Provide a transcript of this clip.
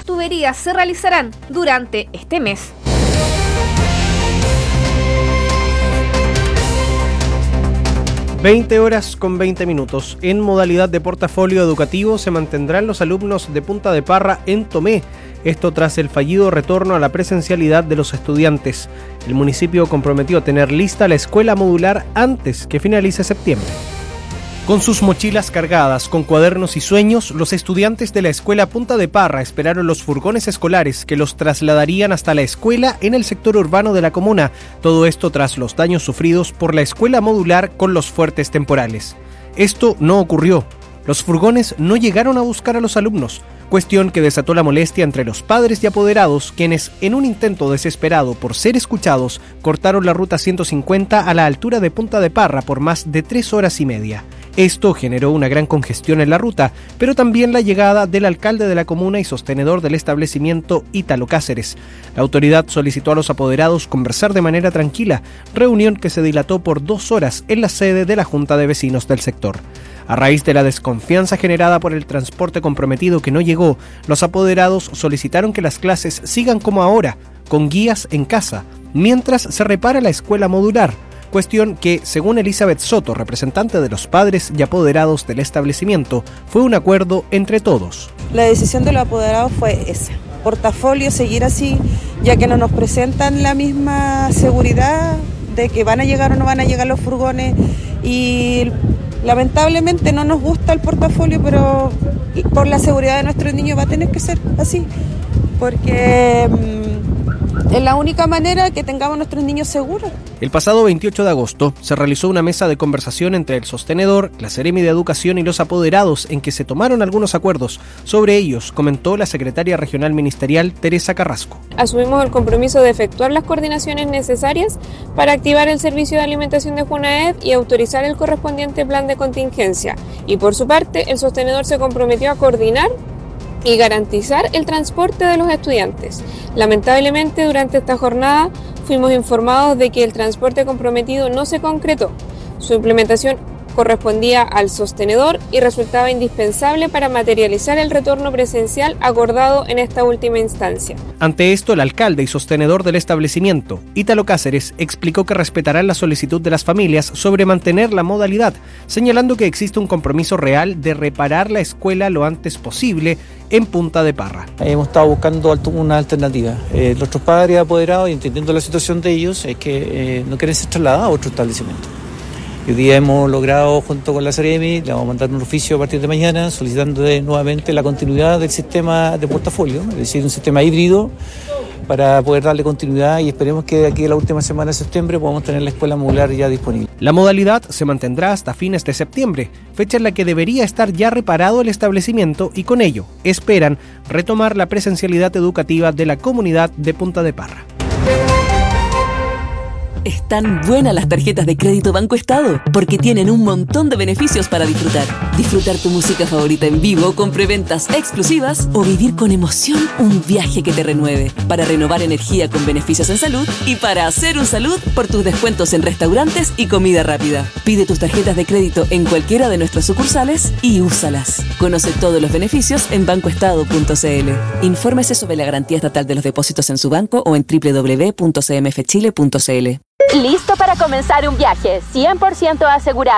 las tuberías se realizarán durante este mes. (20:20). En modalidad de portafolio educativo se mantendrán los alumnos de Punta de Parra en Tomé. Esto tras el fallido retorno a la presencialidad de los estudiantes. El municipio comprometió tener lista la escuela modular antes que finalice septiembre. Con sus mochilas cargadas con cuadernos y sueños, los estudiantes de la escuela Punta de Parra esperaron los furgones escolares que los trasladarían hasta la escuela en el sector urbano de la comuna. Todo esto tras los daños sufridos por la escuela modular con los fuertes temporales. Esto no ocurrió. Los furgones no llegaron a buscar a los alumnos, cuestión que desató la molestia entre los padres y apoderados, quienes, en un intento desesperado por ser escuchados, cortaron la ruta 150 a la altura de Punta de Parra por más de 3 horas y media. Esto generó una gran congestión en la ruta, pero también la llegada del alcalde de la comuna y sostenedor del establecimiento, Ítalo Cáceres. La autoridad solicitó a los apoderados conversar de manera tranquila, reunión que se dilató por 2 horas en la sede de la Junta de Vecinos del sector. A raíz de la desconfianza generada por el transporte comprometido que no llegó, los apoderados solicitaron que las clases sigan como ahora, con guías en casa, mientras se repara la escuela modular. Cuestión que, según Elizabeth Soto, representante de los padres y apoderados del establecimiento, fue un acuerdo entre todos. La decisión de los apoderados fue esa: portafolio, seguir así, ya que no nos presentan la misma seguridad de que van a llegar o no van a llegar los furgones, y lamentablemente no nos gusta el portafolio, pero por la seguridad de nuestros niños va a tener que ser así, porque es la única manera que tengamos nuestros niños seguros. El pasado 28 de agosto se realizó una mesa de conversación entre el sostenedor, la Seremi de Educación y los apoderados en que se tomaron algunos acuerdos. Sobre ellos comentó la secretaria regional ministerial Teresa Carrasco. Asumimos el compromiso de efectuar las coordinaciones necesarias para activar el servicio de alimentación de Junaed y autorizar el correspondiente plan de contingencia. Y por su parte, el sostenedor se comprometió a coordinar y garantizar el transporte de los estudiantes. Lamentablemente, durante esta jornada fuimos informados de que el transporte comprometido no se concretó. Su implementación correspondía al sostenedor y resultaba indispensable para materializar el retorno presencial acordado en esta última instancia. Ante esto, el alcalde y sostenedor del establecimiento, Ítalo Cáceres, explicó que respetarán la solicitud de las familias sobre mantener la modalidad, señalando que existe un compromiso real de reparar la escuela lo antes posible en Punta de Parra. Hemos estado buscando una alternativa. Nuestros padres apoderados, y entendiendo la situación de ellos, es que no quieren ser trasladados a otro establecimiento. Hoy día hemos logrado, junto con la Seremi, le vamos a mandar un oficio a partir de mañana solicitando nuevamente la continuidad del sistema de portafolio, es decir, un sistema híbrido para poder darle continuidad, y esperemos que de aquí a la última semana de septiembre podamos tener la escuela modular ya disponible. La modalidad se mantendrá hasta fines de septiembre, fecha en la que debería estar ya reparado el establecimiento, y con ello esperan retomar la presencialidad educativa de la comunidad de Punta de Parra. Están buenas las tarjetas de crédito Banco Estado porque tienen un montón de beneficios para disfrutar. Disfrutar tu música favorita en vivo con preventas exclusivas o vivir con emoción un viaje que te renueve. Para renovar energía con beneficios en salud y para hacer un salud por tus descuentos en restaurantes y comida rápida. Pide tus tarjetas de crédito en cualquiera de nuestras sucursales y úsalas. Conoce todos los beneficios en bancoestado.cl. Infórmese sobre la garantía estatal de los depósitos en su banco o en www.cmfchile.cl. ¿Listo para comenzar un viaje 100% asegurado